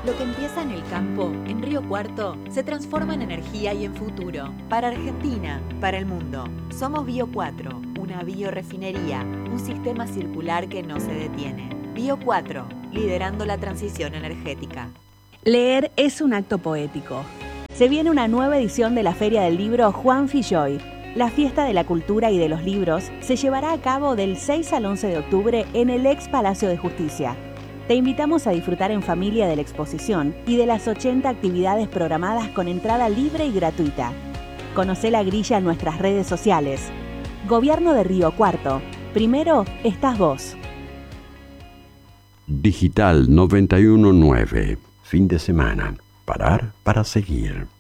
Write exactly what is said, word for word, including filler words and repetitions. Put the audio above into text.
Lo que empieza en el campo, en Río Cuarto, se transforma en energía y en futuro. Para Argentina, para el mundo. Somos Bio cuatro, una biorefinería, un sistema circular que no se detiene. Bio cuatro, liderando la transición energética. Leer es un acto poético. Se viene una nueva edición de la Feria del Libro Juan Filloy. La fiesta de la cultura y de los libros se llevará a cabo del seis al once de octubre en el ex Palacio de Justicia. Te invitamos a disfrutar en familia de la exposición y de las ochenta actividades programadas con entrada libre y gratuita. Conocé la grilla en nuestras redes sociales. Gobierno de Río Cuarto. Primero estás vos. Digital noventa y uno punto nueve. Fin de semana. Parar para seguir.